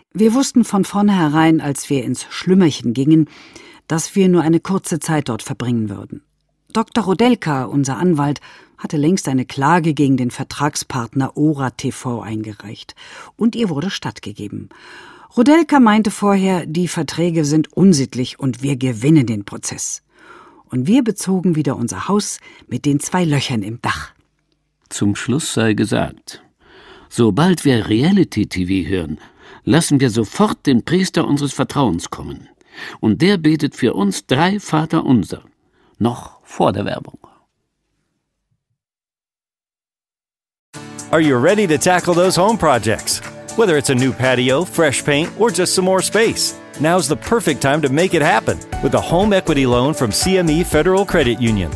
Wir wussten von vornherein, als wir ins Schlümmerchen gingen, dass wir nur eine kurze Zeit dort verbringen würden. Dr. Rodelka, unser Anwalt, hatte längst eine Klage gegen den Vertragspartner Ora TV eingereicht und ihr wurde stattgegeben. Rodelka meinte vorher, die Verträge sind unsittlich und wir gewinnen den Prozess. Und wir bezogen wieder unser Haus mit den 2 Löchern im Dach. Zum Schluss sei gesagt, sobald wir Reality-TV hören, lassen wir sofort den Priester unseres Vertrauens kommen. Und der betet für uns 3 Vaterunser. Noch vor der Werbung. Are you ready to tackle those home projects? Whether it's a new patio, fresh paint, or just some more space, now's the perfect time to make it happen with a home equity loan from CME Federal Credit Union.